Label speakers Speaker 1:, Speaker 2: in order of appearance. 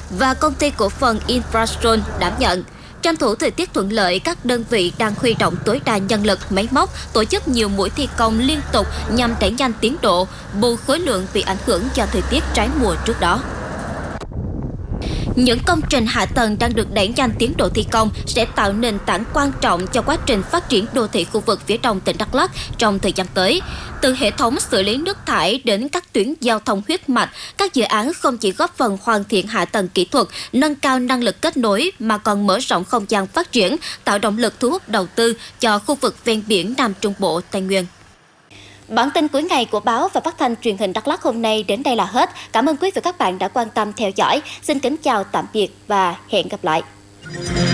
Speaker 1: và công ty cổ phần Infrastructure đảm nhận. Tranh thủ thời tiết thuận lợi, các đơn vị đang huy động tối đa nhân lực, máy móc, tổ chức nhiều mũi thi công liên tục nhằm đẩy nhanh tiến độ, bù khối lượng bị ảnh hưởng do thời tiết trái mùa trước đó. Những công trình hạ tầng đang được đẩy nhanh tiến độ thi công sẽ tạo nền tảng quan trọng cho quá trình phát triển đô thị khu vực phía đông tỉnh Đắk Lắk trong thời gian tới. Từ hệ thống xử lý nước thải đến các tuyến giao thông huyết mạch, các dự án không chỉ góp phần hoàn thiện hạ tầng kỹ thuật, nâng cao năng lực kết nối mà còn mở rộng không gian phát triển, tạo động lực thu hút đầu tư cho khu vực ven biển Nam Trung Bộ, Tây Nguyên. Bản tin cuối ngày của báo và phát thanh truyền hình Đắk Lắk hôm nay đến đây là hết. Cảm ơn quý vị và các bạn đã quan tâm theo dõi. Xin kính chào tạm biệt và hẹn gặp lại.